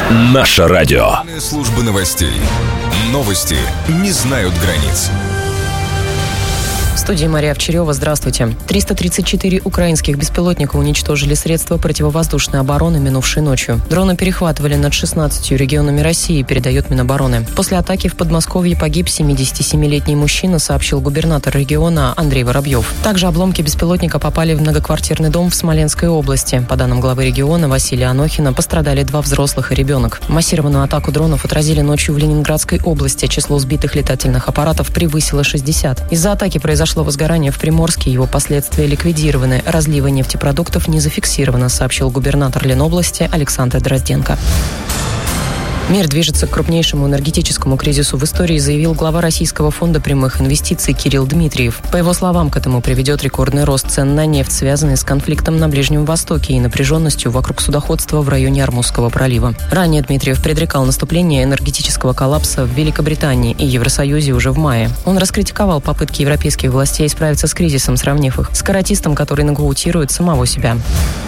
Наше радио. Служба новостей. Новости не знают границ. В студии Мария Овчарева. Здравствуйте. 334 украинских беспилотника уничтожили средства противовоздушной обороны минувшей ночью. Дроны перехватывали над 16 регионами России, передает Минобороны. После атаки в Подмосковье погиб 77-летний мужчина, сообщил губернатор региона Андрей Воробьев. Также обломки беспилотника попали в многоквартирный дом в Смоленской области. По данным главы региона Василия Анохина, пострадали 2 взрослых и ребенок. Массированную атаку дронов отразили ночью в Ленинградской области. Число сбитых летательных аппаратов превысило 60. Из-за атаки произошло возгорание в Приморске, его последствия ликвидированы. Разлива нефтепродуктов не зафиксировано, сообщил губернатор Ленобласти Александр Дрозденко. Мир движется к крупнейшему энергетическому кризису в истории, заявил глава Российского фонда прямых инвестиций Кирилл Дмитриев. По его словам, к этому приведет рекордный рост цен на нефть, связанный с конфликтом на Ближнем Востоке и напряженностью вокруг судоходства в районе Ормузского пролива. Ранее Дмитриев предрекал наступление энергетического коллапса в Великобритании и Евросоюзе уже в мае. Он раскритиковал попытки европейских властей справиться с кризисом, сравнив их с каратистом, который нокаутирует самого себя.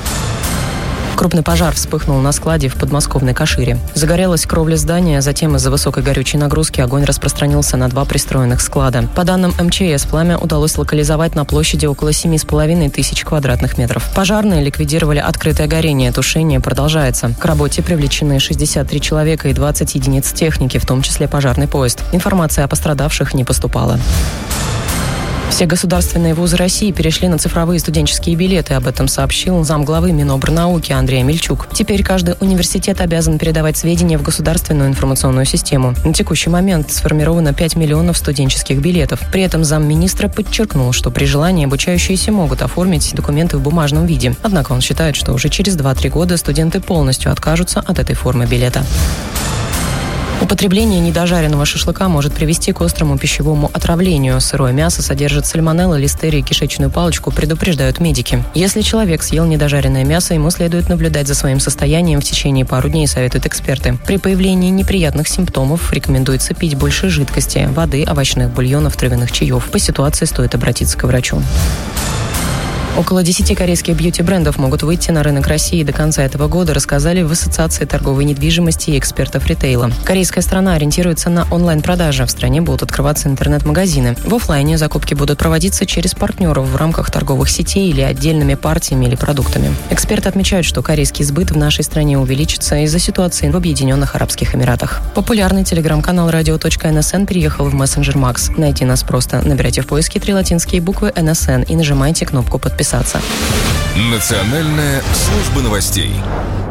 Крупный пожар вспыхнул на складе в подмосковной Кашире. Загорелась кровля здания, затем из-за высокой горючей нагрузки огонь распространился на 2 пристроенных склада. По данным МЧС, пламя удалось локализовать на площади около 7,5 тысяч квадратных метров. Пожарные ликвидировали открытое горение, тушение продолжается. К работе привлечены 63 человека и 20 единиц техники, в том числе пожарный поезд. Информация о пострадавших не поступала. Все государственные вузы России перешли на цифровые студенческие билеты. Об этом сообщил замглавы Минобрнауки Андрей Амельчук. Теперь каждый университет обязан передавать сведения в государственную информационную систему. На текущий момент сформировано 5 миллионов студенческих билетов. При этом замминистра подчеркнул, что при желании обучающиеся могут оформить документы в бумажном виде. Однако он считает, что уже через 2-3 года студенты полностью откажутся от этой формы билета. Употребление недожаренного шашлыка может привести к острому пищевому отравлению. Сырое мясо содержит сальмонеллу, листерию и кишечную палочку, предупреждают медики. Если человек съел недожаренное мясо, ему следует наблюдать за своим состоянием в течение пару дней, советуют эксперты. При появлении неприятных симптомов рекомендуется пить больше жидкости, воды, овощных бульонов, травяных чаев. По ситуации стоит обратиться к врачу. Около 10 корейских бьюти-брендов могут выйти на рынок России до конца этого года, рассказали в Ассоциации торговой недвижимости и экспертов ритейла. Корейская страна ориентируется на онлайн-продажи. В стране будут открываться интернет-магазины. В офлайне закупки будут проводиться через партнеров в рамках торговых сетей или отдельными партиями или продуктами. Эксперты отмечают, что корейский сбыт в нашей стране увеличится из-за ситуации в Объединенных Арабских Эмиратах. Популярный телеграм-канал radio.nsn переехал в мессенджер Макс. Найти нас просто. Набирайте в поиске 3 латинские буквы NSN и нажимайте кнопку «Подписаться». Национальная служба новостей.